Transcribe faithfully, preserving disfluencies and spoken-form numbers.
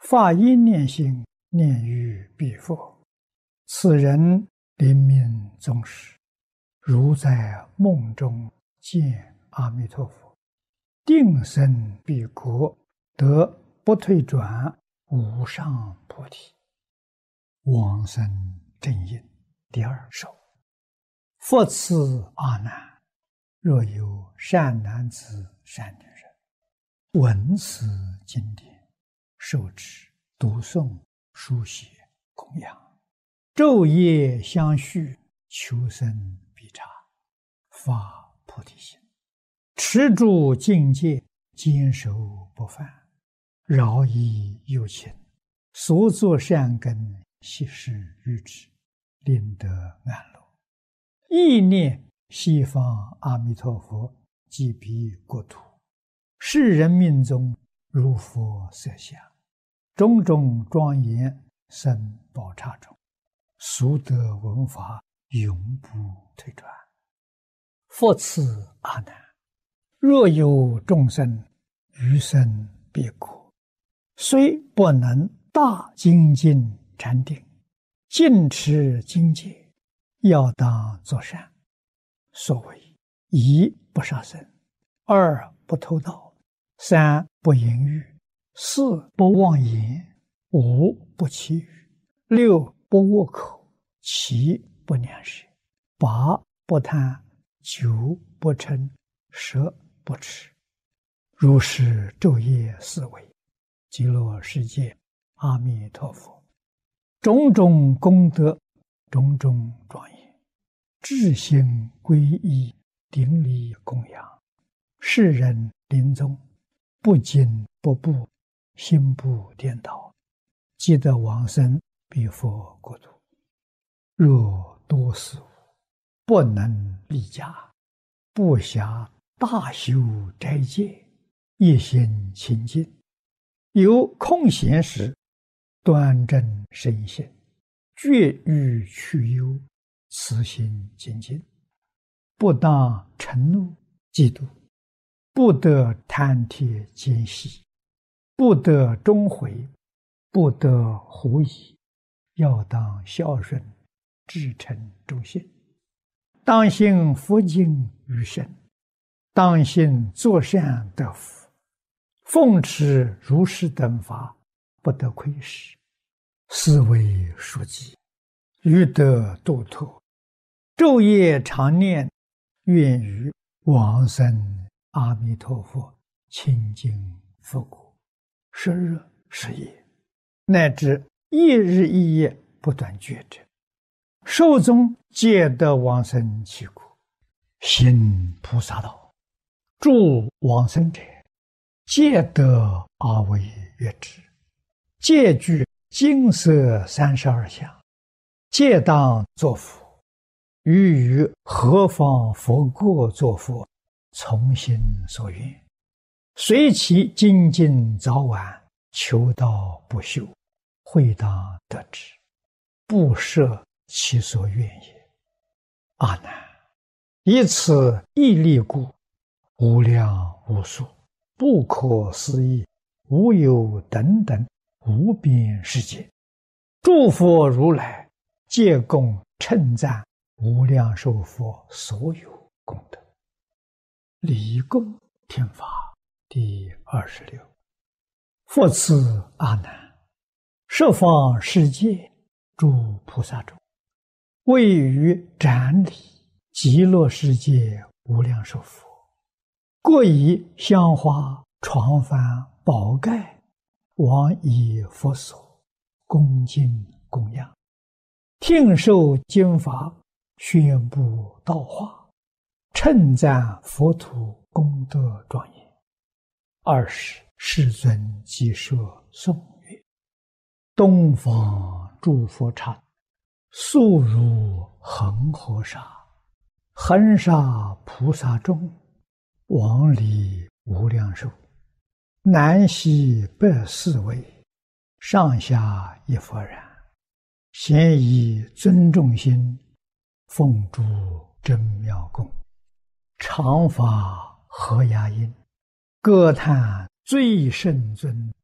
发一念心，念于彼佛。此人临命终时，如在梦中见阿弥陀佛，定生彼国，得不退转无上菩提。往生正因第二首。复次阿难，若有善男子善女人，闻此经典，受持读诵书写供养，昼夜相续，求生必察，发菩提心，持住境界，坚守不犯，饶益有情，所作善根悉施于之，令得安乐。意念西方阿弥陀佛即彼国土，世人命中如佛色相，种种庄严生宝刹中，速得闻法，永不退转。复次阿难，若有众生余生彼国，虽不能大精进禅定，尽持经戒，要当作善。所谓一不杀生，二不偷盗，三不淫欲，四不妄言，五不绮语，六不恶口，七不两舌，八不贪，九不嗔，十不痴。如是昼夜思维，极乐世界阿弥陀佛，种种功德，种种庄严，至心皈依，顶礼供养，世人临终不惊不怖，心不颠倒，即得往生彼佛国土。若多死无，不能立家，不暇大修斋戒，一心清净，有空闲时，端正身心，绝欲去忧，慈心精进，不当嗔怒嫉妒，不得贪帖奸细，不得终悔，不得狐疑，要当孝顺，至诚忠信，当信佛经于身，当信作善得福，奉持如是等法，不得亏失，是为书记，欲得度脱，昼夜常念，愿于往生阿弥陀佛清净佛国，十日十夜，乃至一日一夜不断觉者，寿终皆得往生其国。行菩萨道，助往生者，皆得阿惟越致，皆具金色三十二相，皆当作佛。欲于何方佛国作佛，从心所愿，随其精进早晚，求道不休，会当得之，不设其所愿也。阿难，以此一力故，无量无数，不可思议，无有等等无边世界，诸佛如来皆共称赞无量寿佛所有功德。礼供听法第二十六。复次阿难，十方世界诸菩萨中，位于展礼极乐世界无量寿佛，各以香花床幡宝盖往以佛所，恭敬供养，听受经法，宣布道化，称赞佛土功德庄严。二是世尊即说颂曰：东方诸佛刹，速如恒河沙，恒沙菩萨众，往礼无量寿，南西北四位，上下一佛然，咸以尊重心，奉诸真妙供，常发和雅音，歌叹最圣尊